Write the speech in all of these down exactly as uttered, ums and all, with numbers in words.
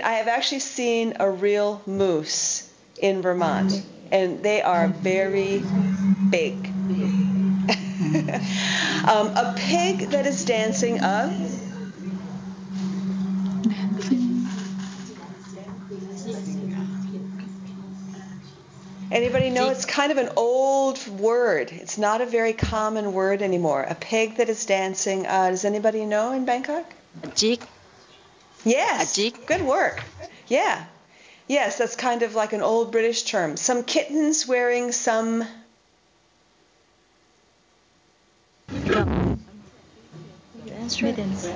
I have actually seen a real moose in Vermont, and they are very big. um, a pig that is dancing a Anybody know? It's kind of an old word. It's not a very common word anymore. A pig that is dancing. Uh, does anybody know in Bangkok? A jig. Yes. A jig. Good work. Yeah. Yes, that's kind of like an old British term. Some kittens wearing some... Mittens.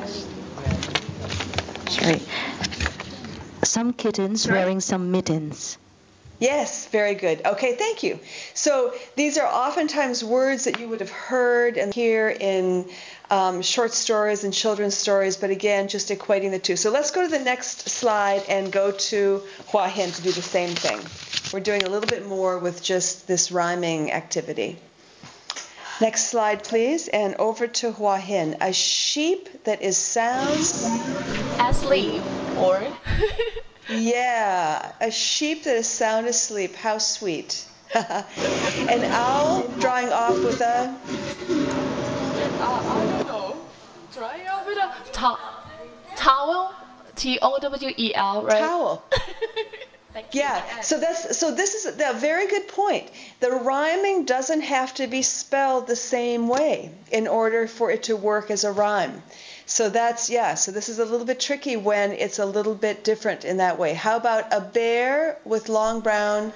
Sorry. Some kittens Sorry? wearing some mittens. Yes, very good. Okay, thank you. So these are oftentimes words that you would have heard and hear in um, short stories and children's stories, but again, just equating the two. So let's go to the next slide and go to Hua Hin to do the same thing. We're doing a little bit more with just this rhyming activity. Next slide, please, and over to Hua Hin. A sheep that is sound asleep, or yeah, a sheep that is sound asleep. How sweet. An owl drawing off with a... Uh, I don't know. Drawing off with a to towel. T O W E L, right? Towel. Yeah, so that's so this is a very good point. The rhyming doesn't have to be spelled the same way in order for it to work as a rhyme. So that's, yeah, so this is a little bit tricky when it's a little bit different in that way. How about a bear with long brown...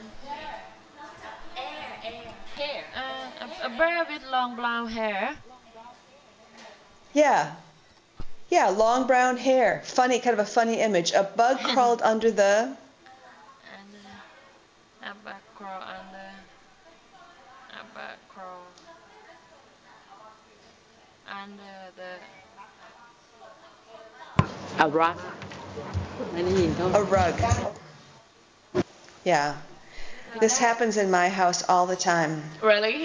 Hair. Uh, a, a bear with long brown hair. Yeah. Yeah, long brown hair. Funny, kind of a funny image. A bug crawled under the... And uh, a bug crawled under... A bug crawled under the... A rug. A rug. Yeah. This happens in my house all the time. Really?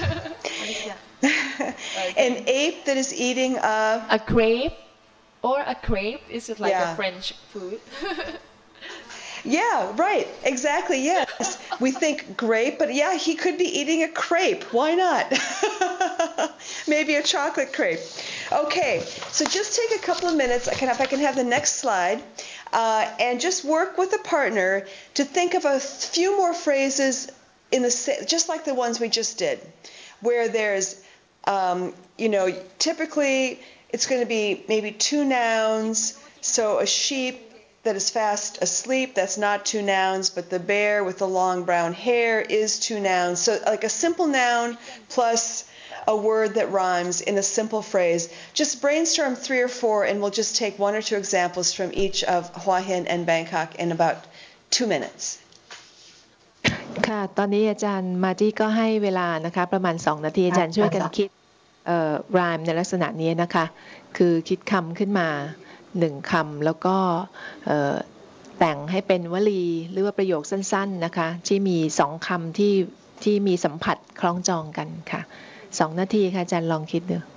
An ape that is eating a... A grape? Or a crepe? Is it like yeah. a French food? Yeah, right. Exactly, yes. We think grape, but yeah, he could be eating a crepe. Why not? Maybe a chocolate crepe. Okay, so just take a couple of minutes, if I can have the next slide, uh, and just work with a partner to think of a few more phrases in the just like the ones we just did, where there's, um, you know, typically it's going to be maybe two nouns, so a sheep that is fast asleep, that's not two nouns, but the bear with the long brown hair is two nouns. So like a simple noun plus a word that rhymes in a simple phrase. Just brainstorm three or four, and we'll just take one or two examples from each of Hua Hin and Bangkok in about two minutes. ค่ะตอนนี้อาจารย์มาจี้ก็ให้เวลานะคะประมาณสองนาทีอาจารย์ช่วยกันคิดเอ่อ rhyme ในลักษณะนี้นะคะคือคิดคำขึ้นมาหนึ่งคำแล้วก็แต่งให้เป็นวลีหรือว่าประโยคสั้นๆนะคะที่มีสองคำที่ที่มีสัมผัสคล้องจองกันค่ะสองนาทีค่ะอาจารย์ลองคิดดู